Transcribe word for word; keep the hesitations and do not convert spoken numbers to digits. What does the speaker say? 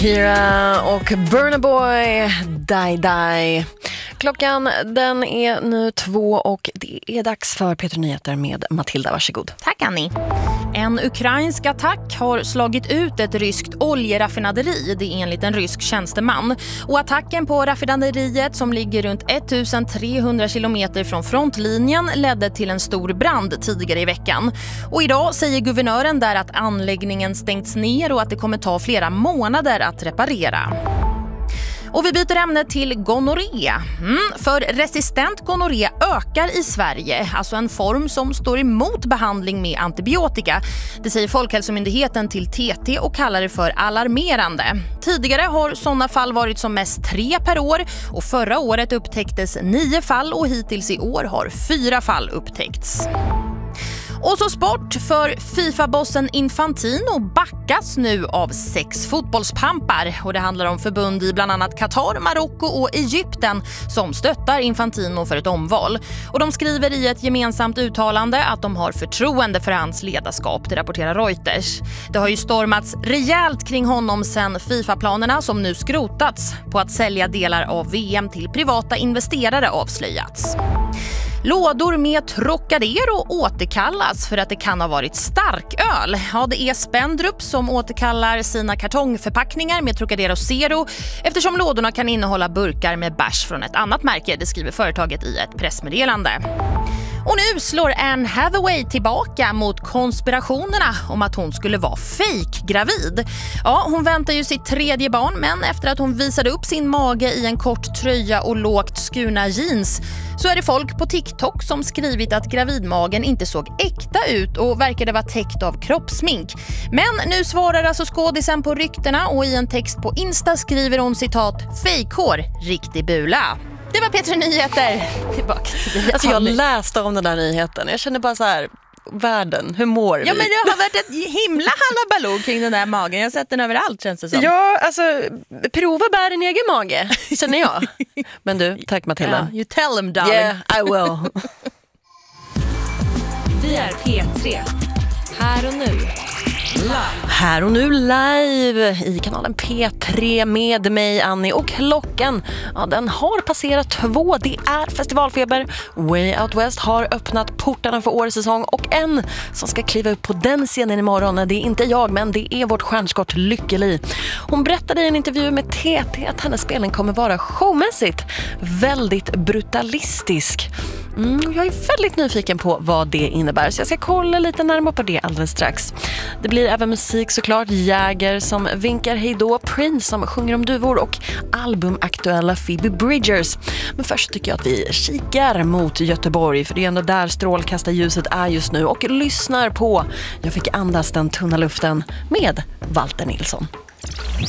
Kira och Burna Boy, Die Die. Klockan den är nu två och det är dags för P tre Nyheter med Matilda, varsågod. Tack Annie. En ukrainsk attack har slagit ut ett ryskt oljeraffinaderi, det är enligt en rysk tjänsteman. Och attacken på raffinaderiet som ligger runt ettusentrehundra kilometer från frontlinjen ledde till en stor brand tidigare i veckan. Och idag säger guvernören där att anläggningen stängts ner och att det kommer ta flera månader att reparera. Och vi byter ämne till gonorré. Mm, för resistent gonorré ökar i Sverige, alltså en form som står emot behandling med antibiotika. Det säger Folkhälsomyndigheten till T T och kallar det för alarmerande. Tidigare har sådana fall varit som mest tre per år och förra året upptäcktes nio fall och hittills i år har fyra fall upptäckts. Och så sport, för FIFA-bossen Infantino backas nu av sex fotbollspampar. Och det handlar om förbund i bland annat Qatar, Marocko och Egypten som stöttar Infantino för ett omval. Och de skriver i ett gemensamt uttalande att de har förtroende för hans ledarskap, det rapporterar Reuters. Det har ju stormats rejält kring honom sedan FIFA-planerna som nu skrotats på att sälja delar av V M till privata investerare avslöjats. Lådor med Trocadero återkallas för att det kan ha varit starköl. Ja, det är Spendrup som återkallar sina kartongförpackningar med Trocadero Zero eftersom lådorna kan innehålla burkar med bärs från ett annat märke, det skriver företaget i ett pressmeddelande. Och nu slår Anne Hathaway tillbaka mot konspirationerna om att hon skulle vara fake-gravid. Ja, hon väntar ju sitt tredje barn, men efter att hon visade upp sin mage i en kort tröja och lågt skurna jeans så är det folk på TikTok som skrivit att gravidmagen inte såg äkta ut och verkade vara täckt av kroppsmink. Men nu svarar alltså skådisen på ryktena och i en text på Insta skriver hon citat fejkhår, riktig bula. Det var P tre Nyheter. Tillbaka till dig. Alltså jag läste om den där nyheten. Jag känner bara så här, världen, hur mår vi? Ja, men det har varit ett himla halabaloo kring den där magen. Jag har sett den överallt, känns det som. Ja, alltså prova bär din egen mage, känner jag. Men du, tack Matilda. Yeah, you tell them, darling. Yeah, I will. Vi är P tre. Här och nu. Live. Här och nu live i kanalen P tre med mig Annie och klockan, ja, den har passerat två. Det är festivalfeber. Way Out West har öppnat portarna för årets säsong och en som ska kliva upp på den scenen imorgon, det är inte jag men det är vårt stjärnskott Lykkeli. Hon berättade i en intervju med T T att hennes spelning kommer vara showmässigt väldigt brutalistisk. Mm, jag är väldigt nyfiken på vad det innebär så jag ska kolla lite närmare på det alldeles strax. Det blir även musik såklart, Jäger som vinkar hejdå, Prince som sjunger om duvor och albumaktuella Phoebe Bridgers. Men först tycker jag att vi kikar mot Göteborg för det är ändå där strålkastarljuset är just nu och lyssnar på Jag fick andas den tunna luften med Walter Nilsson.